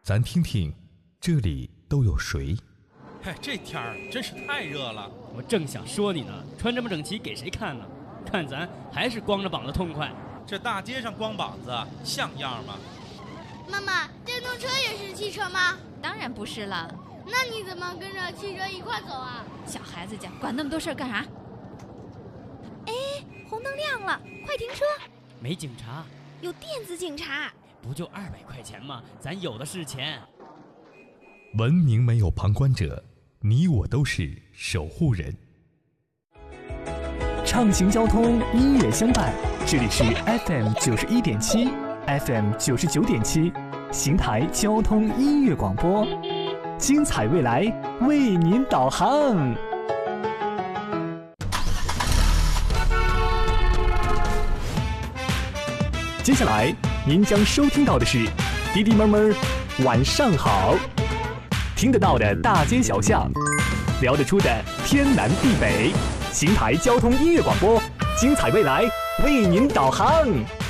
咱听听这里都有谁？ 嗨，这天儿真是太热了。 我正想说你呢，穿这么整齐给谁看呢？看咱还是光着膀子痛快。 这大街上光膀子像样吗？ 妈妈，电动车也是汽车吗？ 当然不是了。 那你怎么跟着汽车一块走啊？ 小孩子家管那么多事儿干啥？哎，红灯亮了，快停车！ 没警察， 有电子警察。 不就200块钱吗？咱有的是钱。 文明没有旁观者，你我都是守护人。 畅行交通，音乐相伴，这里是 FM 91.7 FM 99.7邢台交通音乐广播，精彩未来为您导航。接下来您将收听到的是滴滴妹妹晚上好，听得到的大街小巷，聊得出的天南地北，邢台交通音乐广播，精彩未来为您导航。